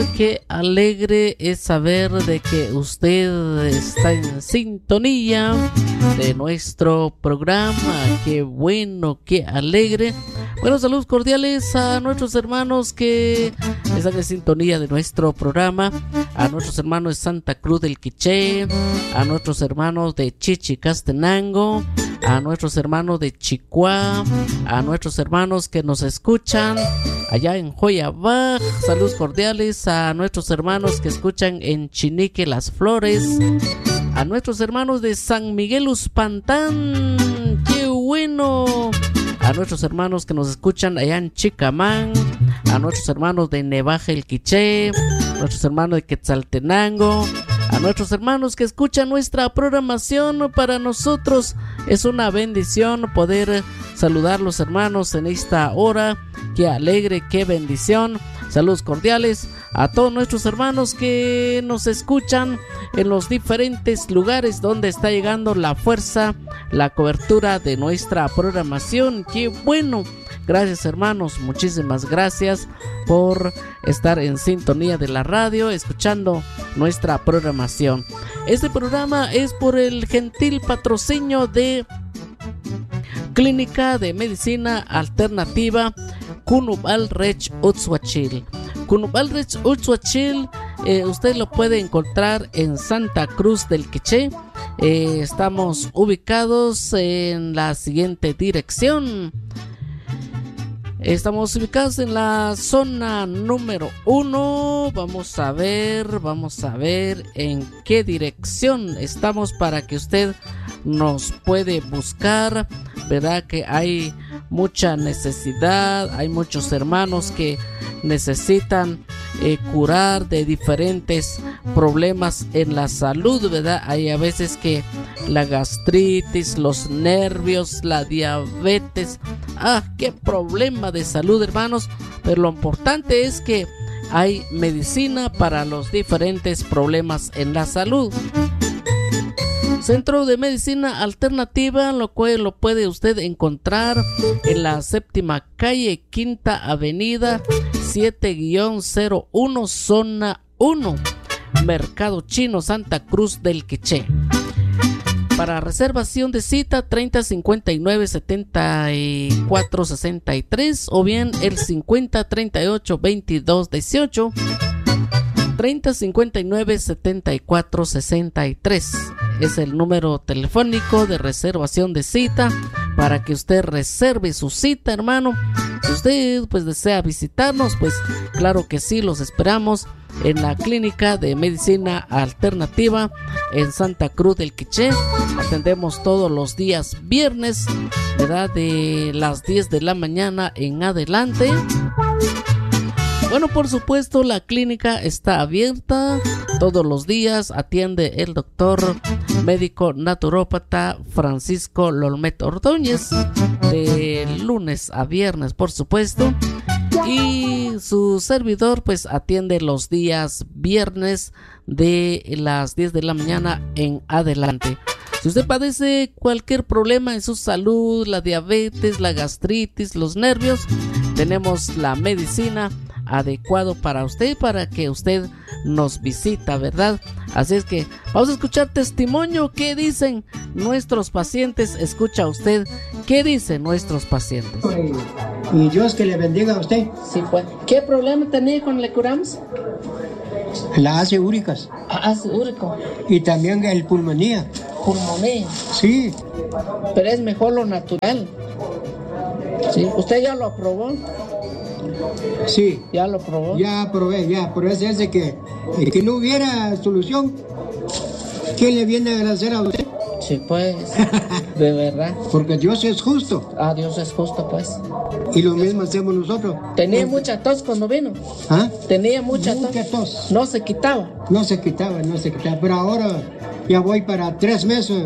qué alegre es saber de que usted está en sintonía de nuestro programa. Qué bueno, qué alegre. Bueno, saludos cordiales a nuestros hermanos que están en sintonía de nuestro programa, a nuestros hermanos de Santa Cruz del Quiché, a nuestros hermanos de Chichicastenango, a nuestros hermanos de Chicuá, a nuestros hermanos que nos escuchan allá en Joyabaj. Saludos cordiales a nuestros hermanos que escuchan en Chinique Las Flores, a nuestros hermanos de San Miguel Uspantán. ¡Qué bueno! A nuestros hermanos que nos escuchan allá en Chicamán, a nuestros hermanos de Nevaja el Quiché, nuestros hermanos de Quetzaltenango, a nuestros hermanos que escuchan nuestra programación. Para nosotros es una bendición poder saludar a los hermanos en esta hora. Qué alegre, qué bendición. Saludos cordiales a todos nuestros hermanos que nos escuchan en los diferentes lugares donde está llegando la fuerza, la cobertura de nuestra programación. ¡Qué bueno! Gracias, hermanos, muchísimas gracias por estar en sintonía de la radio, escuchando nuestra programación. Este programa es por el gentil patrocinio de Clínica de Medicina Alternativa Cunubal Rech Utzhuachil. Cunubal Rech Utzhuachil, usted lo puede encontrar en Santa Cruz del Quiché. Estamos ubicados en la siguiente dirección. Estamos ubicados en la zona número 1. Vamos a ver en qué dirección estamos para que usted nos puede buscar. Verdad que hay mucha necesidad, hay muchos hermanos que necesitan curar de diferentes problemas en la salud, ¿verdad? Hay a veces que la gastritis, los nervios, la diabetes. Qué problema de salud, hermanos. Pero lo importante es que hay medicina para los diferentes problemas en la salud. Centro de Medicina Alternativa, lo cual lo puede usted encontrar en la 7ª calle, 5ª avenida, 7-01, zona 1, Mercado Chino, Santa Cruz del Quiché. Para reservación de cita, 3059-7463 o bien el 5038-2218, 3059-7463. Es el número telefónico de reservación de cita para que usted reserve su cita, hermano. Si usted pues desea visitarnos, pues claro que sí, los esperamos en la Clínica de Medicina Alternativa en Santa Cruz del Quiché. Atendemos todos los días viernes, ¿verdad? De las 10 de la mañana en adelante. Bueno, por supuesto, la clínica está abierta todos los días. Atiende el doctor médico naturópata Francisco Lolmet Ordóñez de lunes a viernes, por supuesto. Y su servidor pues atiende los días viernes de las 10 de la mañana en adelante. Si usted padece cualquier problema en su salud, la diabetes, la gastritis, los nervios, tenemos la medicina adecuado para usted, para que usted nos visita, ¿verdad? Así es que vamos a escuchar testimonio. ¿Qué dicen nuestros pacientes? Escucha usted, ¿qué dicen nuestros pacientes? Y Dios que le bendiga a usted. Sí, pues. ¿Qué problema tenía con le curamos? La ácido úricas. Ácido úrico. Y también el pulmonía. Pulmonía. Sí. Pero es mejor lo natural. Sí. ¿Usted ya lo aprobó? Sí. ¿Ya lo probó? Ya probé, ya. Pero es de que no hubiera solución, ¿quién le viene a agradecer a usted? Sí, pues. De verdad. Porque Dios es justo. Dios es justo, pues. Y lo mismo hacemos nosotros. ¿Tenía mucha tos cuando vino? Tenía mucha tos. No se quitaba. No se quitaba. Pero ahora ya voy para 3 meses.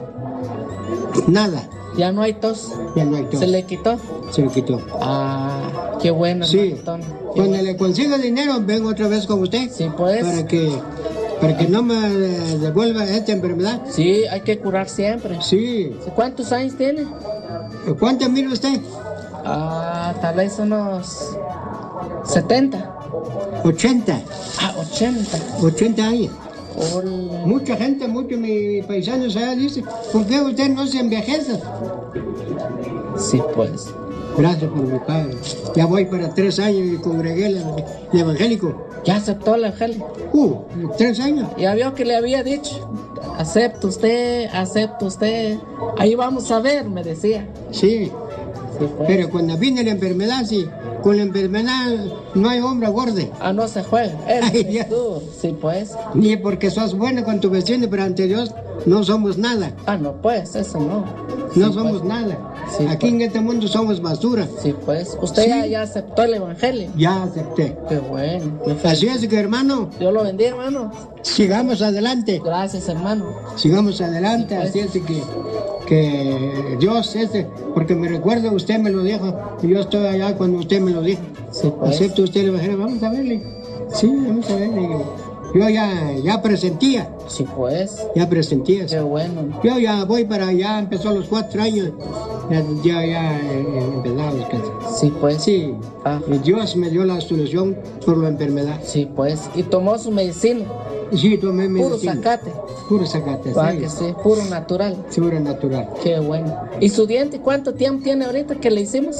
Nada. Ya no hay tos. ¿Se le quitó? Se le quitó. Qué bueno. Sí. Cuando le consiga dinero, vengo otra vez con usted. Sí, pues. Para que no me devuelva esta enfermedad. Sí, hay que curar siempre. Sí. ¿Cuántos años tiene? ¿Cuánto mide usted? Tal vez unos 70. 80. 80. años. Hola. Mucha gente, muchos mis paisanos allá dicen, ¿por qué usted no se envejece? Sí, pues. Gracias por mi padre. Ya voy para 3 años y congregué el evangélico. ¿Ya aceptó el evangelio? 3 años. Ya vio que le había dicho. Acepta usted. Ahí vamos a ver, me decía. Sí, Sí, pues. pero cuando viene la enfermedad, sí, con la enfermedad no hay hombre gordo. No se juega. Ay, ya. Tú. Sí, pues. Ni porque sos bueno con tu vecino, pero ante Dios no somos nada. No, pues, eso no. No Sí, somos pues. nada. Sí, Aquí en este mundo somos basura. Sí, pues. ¿Usted Sí. ya aceptó el evangelio? Ya acepté. Qué bueno. Así es que, hermano, Dios lo bendiga, hermano. sigamos adelante. Gracias, hermano. Sigamos adelante. Sí, pues. Así es que Dios, porque me recuerda, usted me lo dijo. Y yo estoy allá cuando usted me lo dijo. Sí, pues. Acepta usted el evangelio. Vamos a verle. Sí, vamos a verle. Yo ya presentía. Sí, pues. Ya presentía. Qué bueno. Yo ya voy para allá, empezó a los 4 años. Ya empezaba a descansar. Sí, pues. Sí, Ah. Dios me dio la solución por la enfermedad. Sí, pues. Y tomó su medicina. Sí, tomé Puro medicina. zacate. Puro zacate, Que sí. Puro natural. Seguro natural. Qué bueno. ¿Y su diente cuánto tiempo tiene ahorita que le hicimos?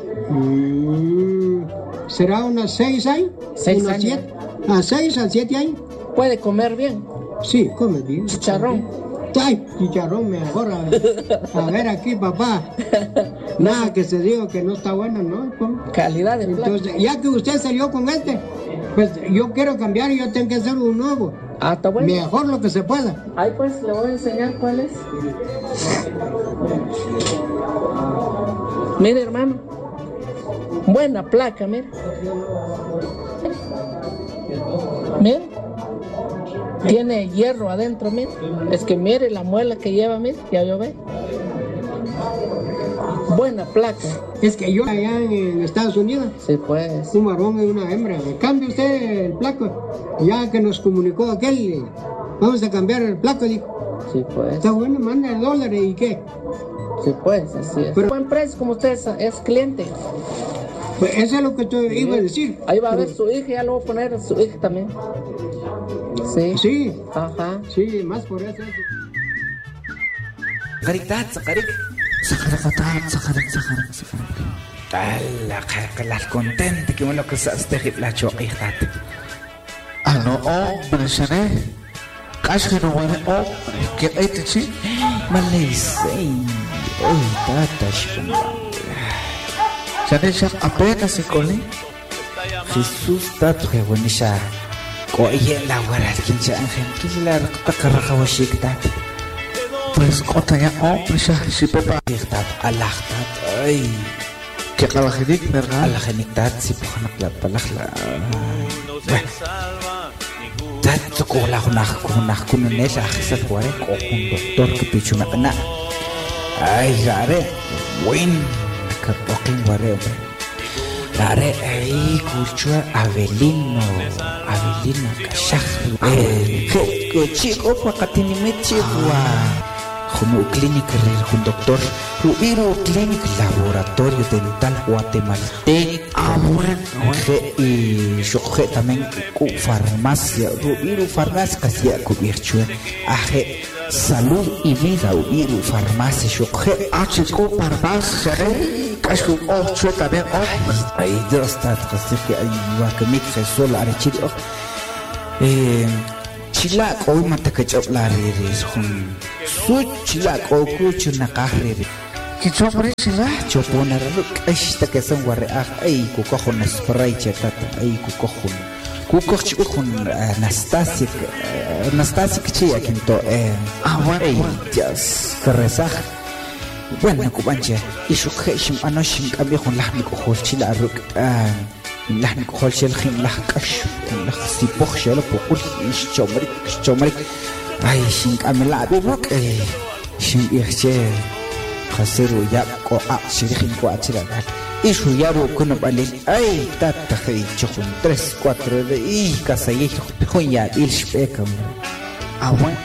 ¿Será unos 6 años? 6 Unos años. 7. A 6 a 7 años. ¿Puede comer bien? Sí, come bien. Chicharrón. Ay, chicharrón mejor. A ver aquí, papá. Nada que se diga que no está bueno, ¿no? Calidad de plato. Entonces, ya que usted salió con pues yo quiero cambiar y yo tengo que hacer un nuevo. Está bueno. Mejor lo que se pueda. Ahí pues le voy a enseñar cuál es. Mire, hermano. Buena placa, mire. Mire. Tiene hierro adentro, mire. Es que mire la muela que lleva, mire. Ya yo ve. Buena placa. Es que yo allá en Estados Unidos, Sí, pues. un varón y una hembra. Cambie usted el placo. Ya que nos comunicó aquel, vamos a cambiar el placo. Dijo, Sí, pues. está bueno, manda el dólar y qué. Sí, pues, así es. Pero- Buen precio, como usted es cliente. Pues eso es lo que te iba a decir. Ahí va a ver su hija, ya lo voy a poner su hija también. Sí. Sí, Ajá. sí, más por eso. Sakarik. Ala, las contente que me lo que sabes de la choquijat. No, hombre, Shané. Casi no huele, hombre. ¿Qué hay de chi? Malay, uy, tata, Shané, ya apenas se colé. Jesús, tato, que buenisha. Oye, la guarda, quien se ángel, que la tacarraja o shiktat. Pues, otra ya, hombre, ya, si pepa. Shiktat, alachtat, ay. Que calajidik, ¿verdad? Alajaniktat, si pujan a palajla. Tato, ko la hunaj, kununela, jesas guare, ko un doctor que pichu na pana. Ay, gare, buen, kapokin guare, hombre. Gare, ay, kuchua Avelino, kashaj. Chico, pakatini me chihuahua. Juno clínica un doctor, Ruiro Clinic Laboratorio Dental Guatemalteco. Bueno. Y yo también cu farmacia, Ruiro farmacia casi cubierto. Aje salud y vida, Ruiro farmacia, yo Chico, parvas, Shané. Casi un ocho también, hombre. Ay, Dios está tras que hay que me solo archivo. Chilak hoy mata que chopla reres hun su chilak o kuchu na kahre ¿Qué chombre, chila? chopona ruk esta que son guarre ay kukohon spray chetata ay kukoh chukun Anastasia chiya quinto Bueno. Dios carrezaj bueno kubanche y su heshim anoshim cambio con la kukoh chila ruk لحن كل شيء الخيم لح كش لح سيبوخ شيء لبقول إيش جمرك أي شيء عمل لعبي بوك أي شيء يحشي خسروا يابكو شيخين كو أتلا إيش هو يابو كنا بالين أي تاتخي تشخون 3-4 إيه كاسايي تخون يا إيش بيكم Bueno.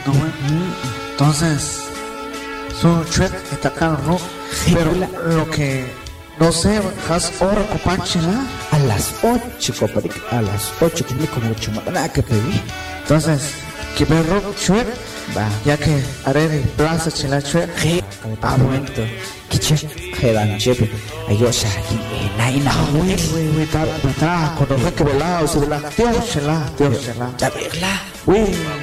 Entonces, su chuet está caro, pero lo que No sé, has hora copanchela. A las 8, compadre. A las 8, que me como chumacana que pedí. Entonces, que me rock chuet. Va. Ya que haré de plaza chela chuet. Momento. Que che, quedan chepe. Ayosha aquí. Naina. Güey, está, con los que volado, se la tío chela. Ya verla. Güey.